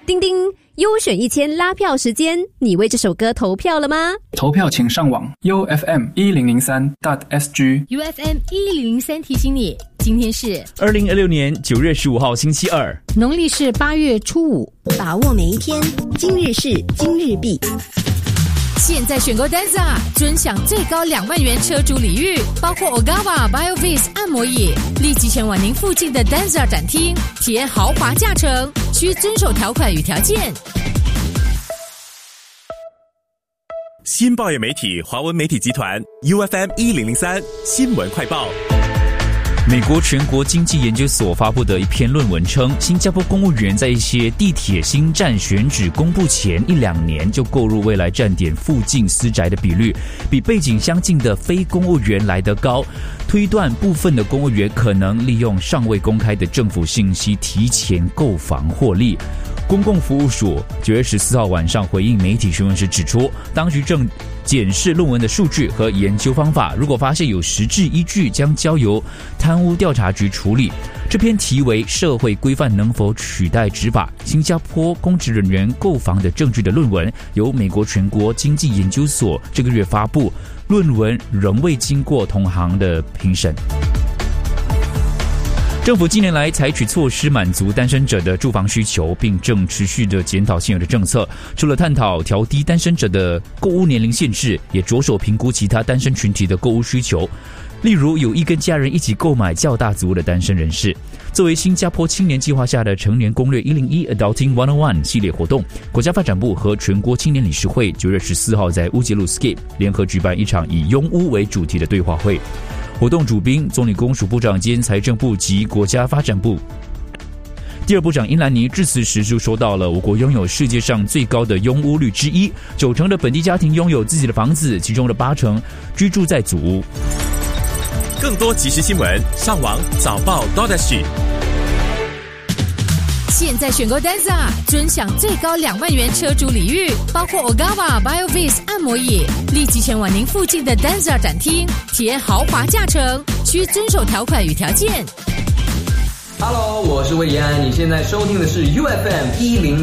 叮叮，优选1000拉票时间，你为这首歌投票了吗？ 投票请上网 ufm1003.sg。 UFM1003 提醒你，今天是 2026年9月15号星期二， 农历是8月初5。 把握每一天，今日事今日毕。 现在选购 Danza， 尊享最高2万元车主礼遇，包括 Ogawa BioVis 按摩椅，立即前往您附近的 Danza 展厅，体验豪华驾乘，需遵守条款与条件。 新报业媒体华文媒体集团 UFM1003 新闻快报。 美国全国经济研究所发布的一篇论文称，新加坡公务员在一些地铁新站选址公布前1-2年就购入未来站点附近私宅的比率，比背景相近的非公务员来得高，推断部分的公务员可能利用尚未公开的政府信息提前购房获利。公共服务署9月14号晚上回应媒体询问时指出，当局正检视论文的数据和研究方法，如果发现有实质依据，将交由贪污调查局处理。这篇题为《社会规范能否取代执法？新加坡公职人员购房的证据》的论文，由美国全国经济研究所这个月发布，论文仍未经过同行的评审。政府近年来采取措施满足单身者的住房需求，并正持续的检讨现有的政策。除了探讨调低单身者的购屋年龄限制，也着手评估其他单身群体的购屋需求，例如有意跟家人一起购买较大足的单身人士。作为新加坡青年计划下的成年攻略101 Adulting 101系列活动，国家发展部和全国青年理事会9月14号在乌节路 Scape 联合举办一场以拥屋为主题的对话会。活动主宾总理公署部长兼财政部及国家发展部第二部长英兰妮致辞时就说到了，我国拥有世界上最高的拥屋率之一，9成的本地家庭拥有自己的房子，其中的8成居住在祖屋。 更多即时新闻，上网早报 .sg。 现在选购 Danza， 尊享最高2万元车主礼遇，包括 Ogawa BioVis 按摩椅，立即前往您附近的 Danza 展厅，体验豪华驾乘，需遵守条款与条件。 Hello， 我是魏延安，你现在收听的是 UFM10